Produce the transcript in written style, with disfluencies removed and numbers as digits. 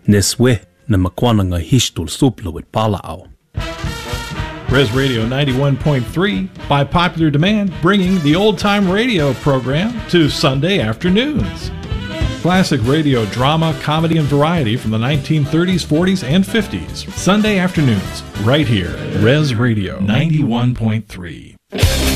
Neswe na makwananga hishtul suplo with palao. Res Radio 91.3, by popular demand, bringing the old-time radio program to Sunday afternoons. Classic radio drama, comedy, and variety from the 1930s, 40s, and 50s. Sunday afternoons, right here, Res Radio 91.3.